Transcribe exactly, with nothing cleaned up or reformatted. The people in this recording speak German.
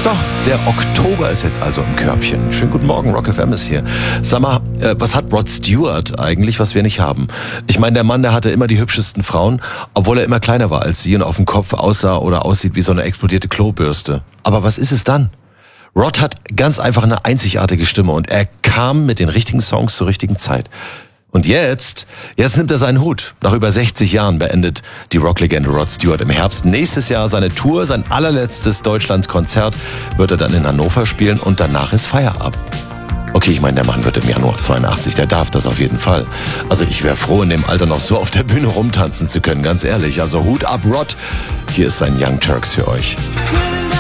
So, der Oktober ist jetzt also im Körbchen. Schönen guten Morgen, Rock F M ist hier. Sag mal, äh, was hat Rod Stewart eigentlich, was wir nicht haben? Ich meine, der Mann, der hatte immer die hübschesten Frauen, obwohl er immer kleiner war als sie und auf dem Kopf aussah oder aussieht wie so eine explodierte Klobürste. Aber was ist es dann? Rod hat ganz einfach eine einzigartige Stimme und er kam mit den richtigen Songs zur richtigen Zeit. Und jetzt, jetzt nimmt er seinen Hut. Nach über sechzig Jahren beendet die Rocklegende Rod Stewart im Herbst nächstes Jahr seine Tour. Sein allerletztes Deutschlandskonzert wird er dann in Hannover spielen und danach ist Feierabend. Okay, ich meine, der Mann wird im Januar zweiundachtzig, der darf das auf jeden Fall. Also ich wäre froh, in dem Alter noch so auf der Bühne rumtanzen zu können, ganz ehrlich. Also Hut ab, Rod. Hier ist sein Young Turks für euch.